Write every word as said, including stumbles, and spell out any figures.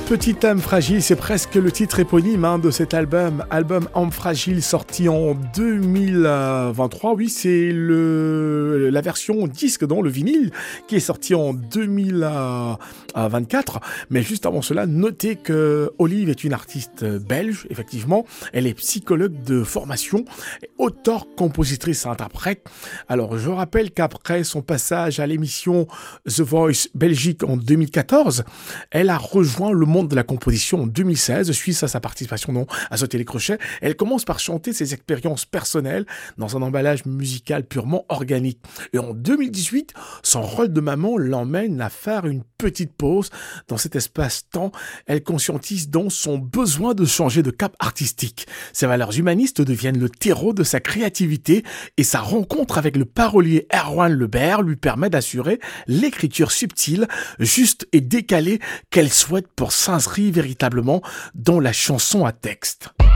Petite âme fragile, c'est presque le titre éponyme hein, de cet album, album Âme fragile sorti en deux mille vingt-trois. Oui, c'est le la version disque, donc le vinyle, qui est sorti en deux mille vingt-quatre. Mais juste avant cela, notez que Olive est une artiste belge, effectivement. Elle est psychologue de formation, auteure, compositrice, interprète. Alors, je rappelle qu'après son passage à l'émission The Voice Belgique en deux mille quatorze, elle a rejoint le monde de la composition en deux mille seize, suite à sa participation non, à ce télécrochet. Elle commence par chanter ses expériences personnelles dans un emballage musical purement organique. Et en deux mille dix-huit, son rôle de maman l'emmène à faire une petite pause dans cet espace-temps. Elle conscientise donc son besoin de changer de cap artistique. Ses valeurs humanistes deviennent le terreau de sa créativité et sa rencontre avec le parolier Erwan Lebert lui permet d'assurer l'écriture subtile, juste et décalée qu'elle souhaite pour s'inscrire véritablement dans la chanson à texte.